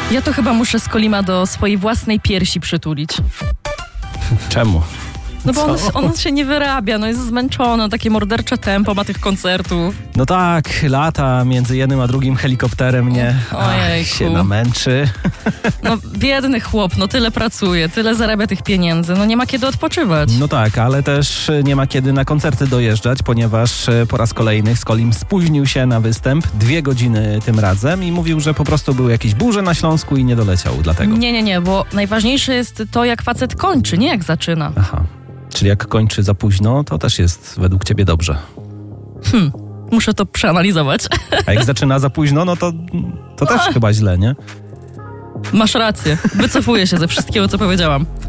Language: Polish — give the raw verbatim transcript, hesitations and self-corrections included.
Ja to chyba muszę Skolima do swojej własnej piersi przytulić. Czemu? No bo on, on się nie wyrabia, no jest zmęczony, takie mordercze tempo ma tych koncertów. No tak, lata między jednym a drugim helikopterem nie Ojejku. Ach, się namęczy. No biedny chłop, no tyle pracuje, tyle zarabia tych pieniędzy, no nie ma kiedy odpoczywać. No tak, ale też nie ma kiedy na koncerty dojeżdżać, ponieważ po raz kolejny Skolim spóźnił się na występ, dwie godziny tym razem i mówił, że po prostu były jakieś burze na Śląsku i nie doleciał dlatego. Nie, nie, nie, bo najważniejsze jest to, jak facet kończy, nie jak zaczyna. Aha, czyli jak kończy za późno, to też jest według ciebie dobrze. Hmm, muszę to przeanalizować. A jak zaczyna za późno, no to, to też chyba źle, nie? Masz rację, wycofuję się ze wszystkiego, co powiedziałam.